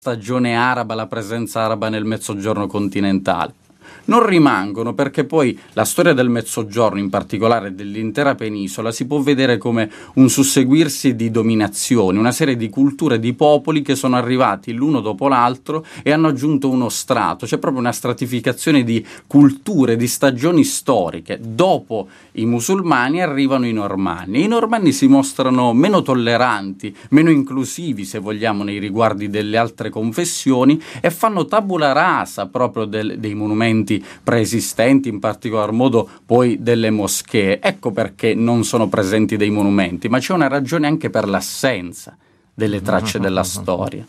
stagione araba, la presenza araba nel mezzogiorno continentale. Non rimangono, perché poi la storia del Mezzogiorno, in particolare dell'intera penisola, si può vedere come un susseguirsi di dominazioni, una serie di culture, di popoli che sono arrivati l'uno dopo l'altro e hanno aggiunto uno strato. C'è proprio una stratificazione di culture, di stagioni storiche. Dopo i musulmani arrivano i normanni, e i normanni si mostrano meno tolleranti, meno inclusivi, se vogliamo, nei riguardi delle altre confessioni, e fanno tabula rasa proprio dei monumenti preesistenti, in particolar modo poi delle moschee. Ecco perché non sono presenti dei monumenti, ma c'è una ragione anche per l'assenza delle tracce della storia.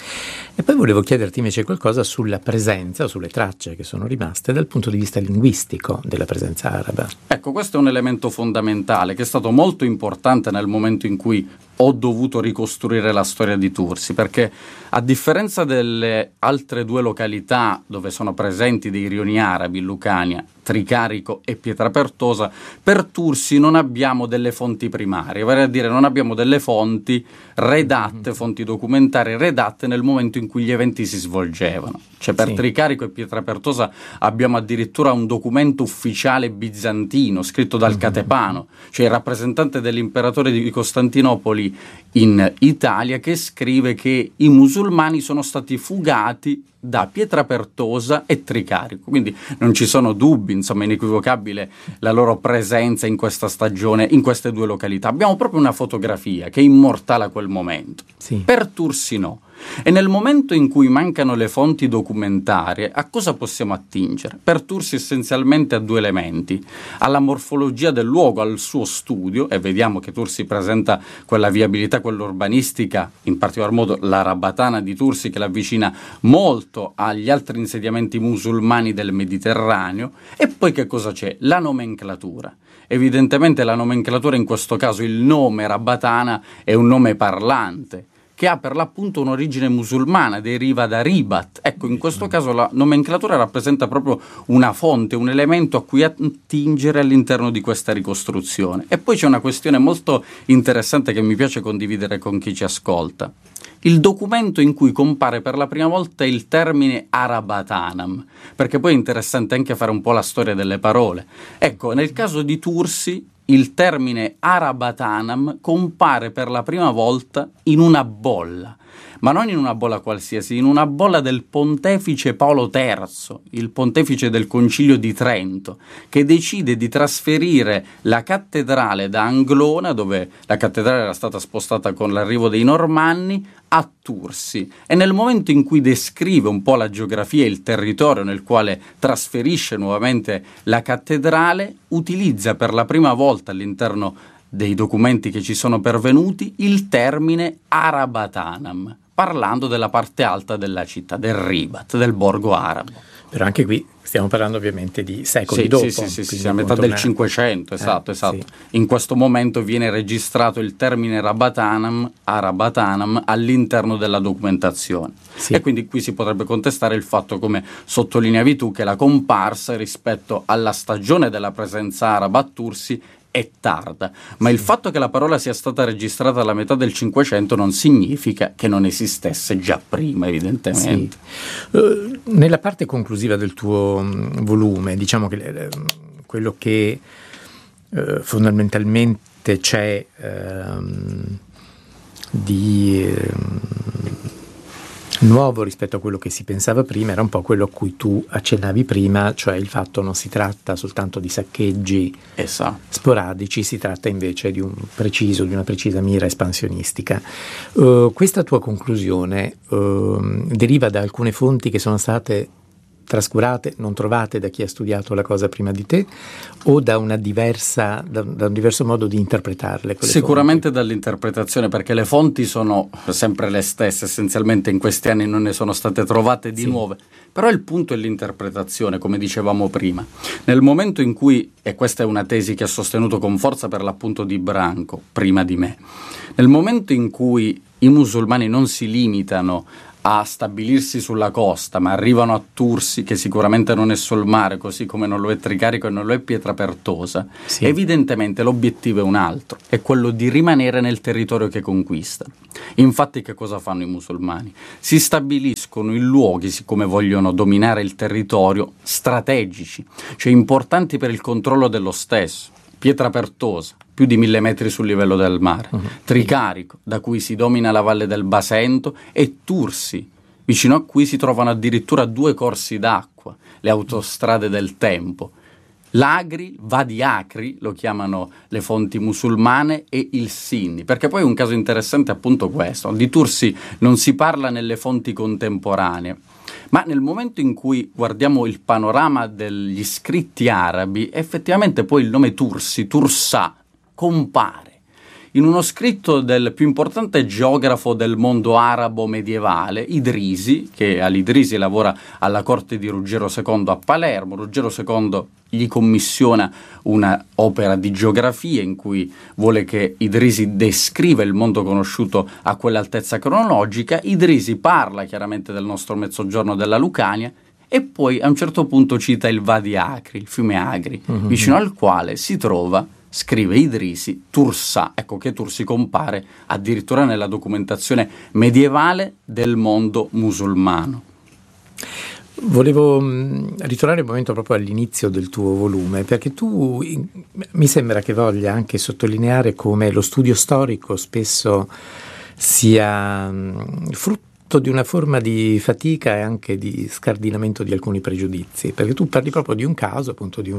E poi volevo chiederti invece qualcosa sulla presenza o sulle tracce che sono rimaste dal punto di vista linguistico della presenza araba. Ecco, questo è un elemento fondamentale che è stato molto importante nel momento in cui ho dovuto ricostruire la storia di Tursi, perché a differenza delle altre due località dove sono presenti dei rioni arabi, Lucania, Tricarico e Pietrapertosa, per Tursi non abbiamo delle fonti primarie, vale a dire non abbiamo delle fonti redatte, fonti documentarie redatte nel momento in cui gli eventi si svolgevano. Cioè per Tricarico e Pietrapertosa abbiamo addirittura un documento ufficiale bizantino scritto dal Catepano, cioè il rappresentante dell'imperatore di Costantinopoli in Italia, che scrive che i musulmani sono stati fugati da Pietrapertosa e Tricarico. Quindi non ci sono dubbi, insomma, è inequivocabile la loro presenza in questa stagione, in queste due località. Abbiamo proprio una fotografia che immortala quel momento. Sì. Per Tursi no. E nel momento in cui mancano le fonti documentarie, a cosa possiamo attingere? Per Tursi essenzialmente a due elementi: alla morfologia del luogo, al suo studio, e vediamo che Tursi presenta quella viabilità, quella urbanistica, in particolar modo la Rabatana di Tursi, che l'avvicina molto agli altri insediamenti musulmani del Mediterraneo. E poi che cosa c'è? La nomenclatura. Evidentemente la nomenclatura, in questo caso il nome Rabatana, è un nome parlante, che ha per l'appunto un'origine musulmana, deriva da Ribat. Ecco, in questo caso la nomenclatura rappresenta proprio una fonte, un elemento a cui attingere all'interno di questa ricostruzione. E poi c'è una questione molto interessante che mi piace condividere con chi ci ascolta. Il documento in cui compare per la prima volta il termine Arabatanam, perché poi è interessante anche fare un po' la storia delle parole. Ecco, nel caso di Tursi, il termine Arabatanam compare per la prima volta in una bolla, ma non in una bolla qualsiasi, in una bolla del pontefice Paolo III, il pontefice del Concilio di Trento, che decide di trasferire la cattedrale da Anglona, dove la cattedrale era stata spostata con l'arrivo dei Normanni, a Tursi. E nel momento in cui descrive un po' la geografia e il territorio nel quale trasferisce nuovamente la cattedrale, utilizza per la prima volta all'interno dei documenti che ci sono pervenuti il termine Arabatanam, parlando della parte alta della città, del Ribat, del borgo arabo. Però anche qui stiamo parlando ovviamente di secoli dopo. Sì, a metà del Cinquecento, esatto. Sì. In questo momento viene registrato il termine Arabatanam all'interno della documentazione. Sì. E quindi qui si potrebbe contestare il fatto, come sottolineavi tu, che la comparsa rispetto alla stagione della presenza araba a Tursi è tarda, ma il fatto che la parola sia stata registrata alla metà del Cinquecento non significa che non esistesse già prima, evidentemente. Sì. Nella parte conclusiva del tuo volume, diciamo che quello che fondamentalmente c'è di nuovo rispetto a quello che si pensava prima era un po' quello a cui tu accennavi prima, cioè il fatto non si tratta soltanto di saccheggi sporadici, si tratta invece di una precisa mira espansionistica. Questa tua conclusione deriva da alcune fonti che sono state trascurate, non trovate da chi ha studiato la cosa prima di te, o da un diverso modo di interpretarle? Sicuramente dall'interpretazione, perché le fonti sono sempre le stesse, essenzialmente in questi anni non ne sono state trovate di nuove, però il punto è l'interpretazione, come dicevamo prima. Nel momento in cui, e questa è una tesi che ha sostenuto con forza per l'appunto Di Branco, prima di me, nel momento in cui i musulmani non si limitano a stabilirsi sulla costa, ma arrivano a Tursi, che sicuramente non è sul mare, così come non lo è Tricarico e non lo è Pietrapertosa, sì. Evidentemente l'obiettivo è un altro, è quello di rimanere nel territorio che conquistano. Infatti che cosa fanno i musulmani? Si stabiliscono in luoghi, siccome vogliono dominare il territorio, strategici, cioè importanti per il controllo dello stesso. Pietrapertosa, più di 1000 metri sul livello del mare, Tricarico, da cui si domina la valle del Basento, e Tursi, vicino a cui si trovano addirittura 2 corsi d'acqua, le autostrade del tempo. L'Agri, Vadi Acri, lo chiamano le fonti musulmane, e il Sinni, perché poi un caso interessante è appunto questo. Di Tursi non si parla nelle fonti contemporanee, ma nel momento in cui guardiamo il panorama degli scritti arabi, effettivamente poi il nome Tursi, Tursà, compare in uno scritto del più importante geografo del mondo arabo medievale, Idrisi, che all'Idrisi lavora alla corte di Ruggero II a Palermo. Ruggero II gli commissiona una opera di geografia in cui vuole che Idrisi descriva il mondo conosciuto a quell'altezza cronologica. Idrisi parla chiaramente del nostro mezzogiorno della Lucania e poi a un certo punto cita il Vadi Acri, il fiume Agri, vicino al quale si trova, scrive Idrisi, Tursà. Ecco che Tursi compare addirittura nella documentazione medievale del mondo musulmano. Volevo ritornare un momento proprio all'inizio del tuo volume, perché tu mi sembra che voglia anche sottolineare come lo studio storico spesso sia frutto di una forma di fatica e anche di scardinamento di alcuni pregiudizi, perché tu parli proprio di un caso, appunto di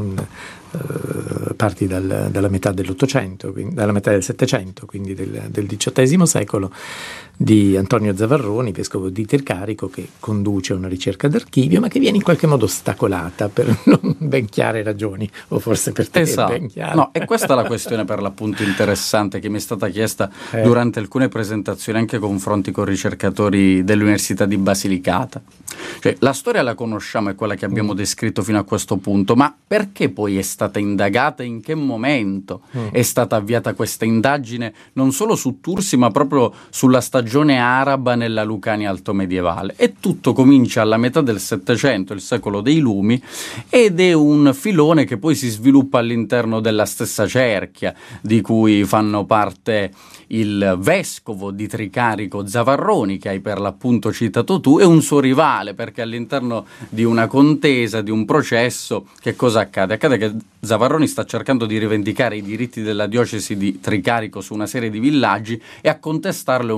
parti dalla metà dell'Ottocento, dalla metà del Settecento, quindi del XVIII secolo, di Antonio Zavarroni, vescovo di Tricarico, che conduce una ricerca d'archivio, ma che viene in qualche modo ostacolata per non ben chiare ragioni, o forse per te ben chiare. No, e questa è la questione per l'appunto interessante che mi è stata chiesta durante alcune presentazioni, anche confronti con ricercatori dell'Università di Basilicata. Cioè, la storia la conosciamo, è quella che abbiamo descritto fino a questo punto, ma perché poi è stata indagata, in che momento è stata avviata questa indagine, non solo su Tursi ma proprio sulla stagione araba nella Lucania altomedievale? E tutto comincia alla metà del Settecento, il secolo dei lumi, ed è un filone che poi si sviluppa all'interno della stessa cerchia di cui fanno parte il vescovo di Tricarico Zavarroni, che hai per l'appunto citato tu, e un suo rivale, perché all'interno di una contesa, di un processo, che cosa accade? Accade che Zavarroni sta cercando di rivendicare i diritti della diocesi di Tricarico su una serie di villaggi, e a contestarlo è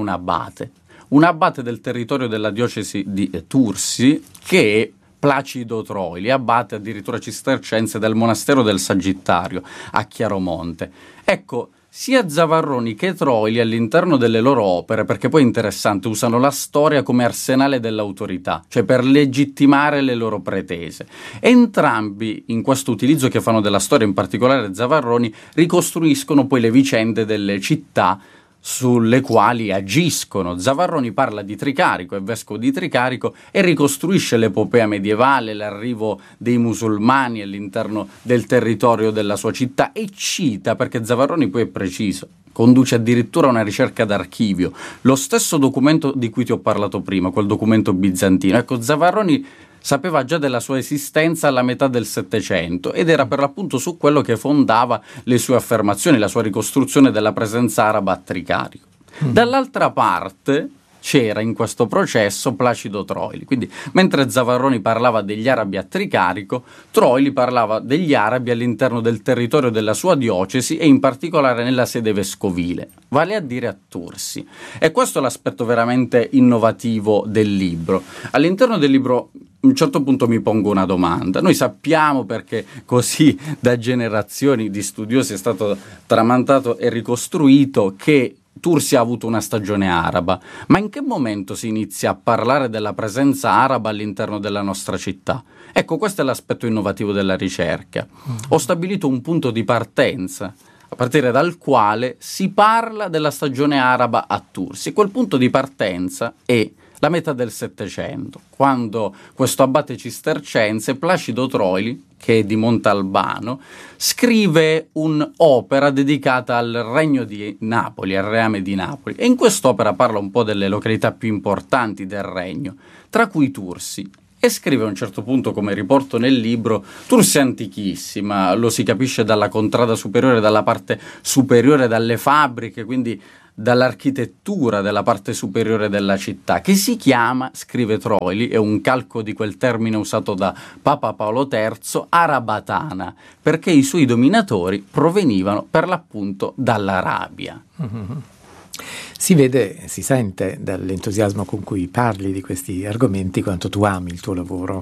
un abate del territorio della diocesi di Tursi, che è Placido Troili, abate addirittura cistercense del monastero del Sagittario a Chiaromonte. Ecco, sia Zavarroni che Troili all'interno delle loro opere, perché poi è interessante, usano la storia come arsenale dell'autorità, cioè per legittimare le loro pretese. Entrambi, in questo utilizzo che fanno della storia, in particolare Zavarroni, ricostruiscono poi le vicende delle città sulle quali agiscono. Zavarroni parla di Tricarico, è vescovo di Tricarico, e ricostruisce l'epopea medievale, l'arrivo dei musulmani all'interno del territorio della sua città, e cita, perché Zavarroni poi è preciso, conduce addirittura una ricerca d'archivio, lo stesso documento di cui ti ho parlato prima, quel documento bizantino. Ecco, Zavarroni sapeva già della sua esistenza alla metà del Settecento, ed era per l'appunto su quello che fondava le sue affermazioni, la sua ricostruzione della presenza araba a Tricarico. Dall'altra parte c'era in questo processo Placido Troili, quindi mentre Zavarroni parlava degli arabi a Tricarico, Troili parlava degli arabi all'interno del territorio della sua diocesi, e in particolare nella sede vescovile, vale a dire a Tursi. E questo è l'aspetto veramente innovativo del libro. All'interno del libro a un certo punto mi pongo una domanda. Noi sappiamo, perché così da generazioni di studiosi è stato tramandato e ricostruito, che Tursi ha avuto una stagione araba, ma in che momento si inizia a parlare della presenza araba all'interno della nostra città? Ecco, questo è l'aspetto innovativo della ricerca. Ho stabilito un punto di partenza, a partire dal quale si parla della stagione araba a Tursi. Quel punto di partenza è la metà del Settecento, quando questo abate cistercense, Placido Troili, che è di Montalbano, scrive un'opera dedicata al regno di Napoli, al reame di Napoli, e in quest'opera parla un po' delle località più importanti del regno, tra cui Tursi. E scrive a un certo punto, come riporto nel libro, Tursi è antichissima, lo si capisce dalla contrada superiore, dalla parte superiore, dalle fabbriche, quindi dall'architettura della parte superiore della città, che si chiama, scrive Troili, è un calco di quel termine usato da Papa Paolo III, Arabatana, perché i suoi dominatori provenivano per l'appunto dall'Arabia. Mm-hmm. Si vede, si sente dall'entusiasmo con cui parli di questi argomenti quanto tu ami il tuo lavoro.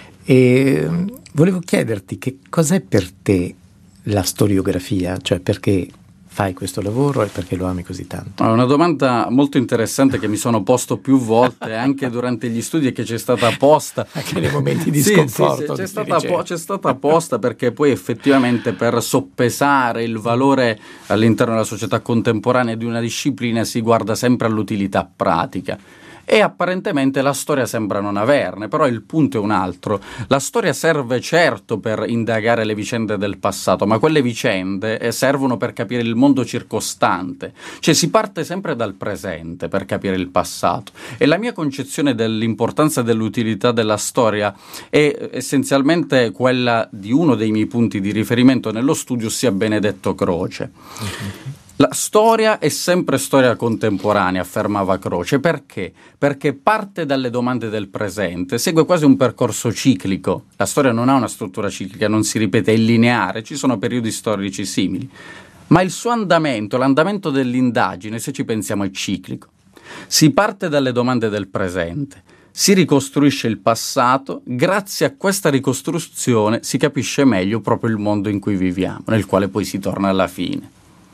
E volevo chiederti che cos'è per te la storiografia, cioè perché fai questo lavoro e perché lo ami così tanto? È una domanda molto interessante che mi sono posto più volte anche durante gli studi e che c'è stata posta anche nei momenti di sconforto. C'è stata posta perché poi effettivamente per soppesare il valore all'interno della società contemporanea di una disciplina si guarda sempre all'utilità pratica. E apparentemente la storia sembra non averne, però il punto è un altro. La storia serve certo per indagare le vicende del passato, ma quelle vicende servono per capire il mondo circostante. Cioè si parte sempre dal presente per capire il passato. E la mia concezione dell'importanza e dell'utilità della storia è essenzialmente quella di uno dei miei punti di riferimento nello studio, sia Benedetto Croce. La storia è sempre storia contemporanea, affermava Croce. Perché? Perché parte dalle domande del presente, segue quasi un percorso ciclico. La storia non ha una struttura ciclica, non si ripete, è lineare, ci sono periodi storici simili. Ma il suo andamento, l'andamento dell'indagine, se ci pensiamo, è ciclico. Si parte dalle domande del presente, si ricostruisce il passato, grazie a questa ricostruzione si capisce meglio proprio il mondo in cui viviamo, nel quale poi si torna alla fine.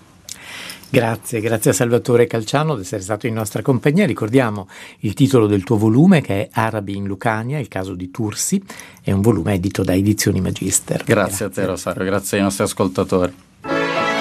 Grazie a Salvatore Calciano di essere stato in nostra compagnia. Ricordiamo il titolo del tuo volume, che è Arabi in Lucania, il caso di Tursi, è un volume edito da Edizioni Magister. Grazie a te, Rosario, grazie ai nostri ascoltatori.